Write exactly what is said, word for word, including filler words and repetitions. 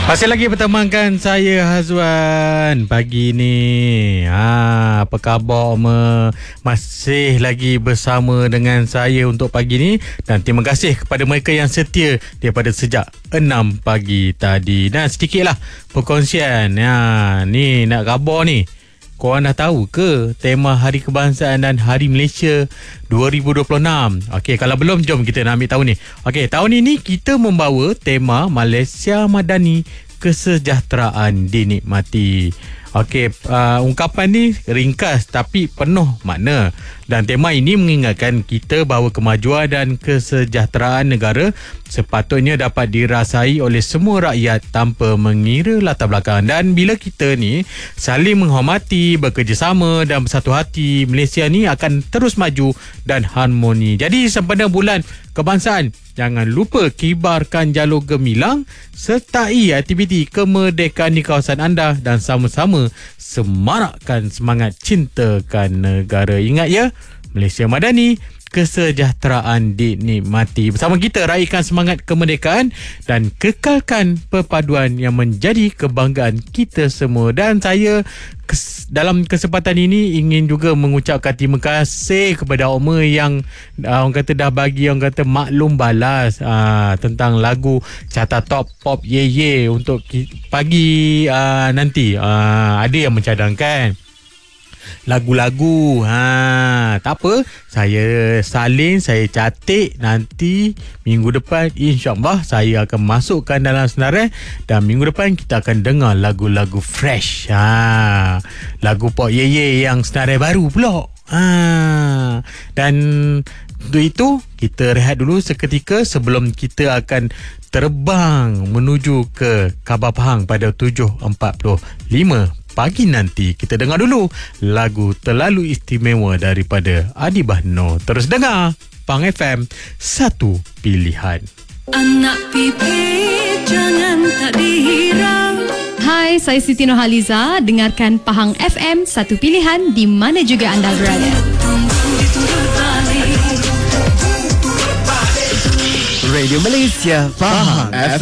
Masih lagi bertemankan saya Hazwan pagi ni. Ha, apa khabar me? Masih lagi bersama dengan saya untuk pagi ni, dan terima kasih kepada mereka yang setia daripada sejak enam pagi tadi. Dan sedikitlah perkongsian. Ha, ni nak khabar ni. Korang dah tahu ke tema Hari Kebangsaan dan Hari Malaysia dua ribu dua puluh enam? Okey, kalau belum, jom kita nak ambil tahu ni. Okey, tahun ini kita membawa tema Malaysia Madani, kesejahteraan dinikmati. Okey, uh, ungkapan ni ringkas tapi penuh makna, dan tema ini mengingatkan kita bahawa kemajuan dan kesejahteraan negara sepatutnya dapat dirasai oleh semua rakyat tanpa mengira latar belakang. Dan bila kita ni saling menghormati, bekerjasama dan bersatu hati, Malaysia ni akan terus maju dan harmoni. Jadi sempena bulan kebangsaan, jangan lupa kibarkan jalur gemilang, sertai aktiviti kemerdekaan di kawasan anda, dan sama-sama semarakkan semangat cintakan negara. Ingat ya, Malaysia Madani, kesejahteraan dinikmati. Bersama kita raikan semangat kemerdekaan dan kekalkan perpaduan yang menjadi kebanggaan kita semua. Dan saya kes, dalam kesempatan ini ingin juga mengucapkan terima kasih kepada Oma yang uh, orang kata dah bagi, orang kata maklum balas uh, tentang lagu Carta Top Pop Ye Ye untuk ki, pagi uh, nanti. Uh, ada yang mencadangkan lagu-lagu. Ha, tak apa, saya salin, saya catik, nanti minggu depan insya-Allah saya akan masukkan dalam senarai, dan minggu depan kita akan dengar lagu-lagu fresh. Ha, lagu Pop Ye Ye yang senarai baru pula. Ha, dan untuk itu kita rehat dulu seketika sebelum kita akan terbang menuju ke Khabar Pahang pada tujuh empat puluh lima pagi nanti. Kita dengar dulu lagu Terlalu Istimewa daripada Adibah Noor. Terus dengar Pahang F M, satu pilihan. Anak pipi jangan tak dihirau. Hai, saya Siti Nurhaliza. Dengarkan Pahang F M, satu pilihan di mana juga anda berada. Radio Malaysia Pahang F M.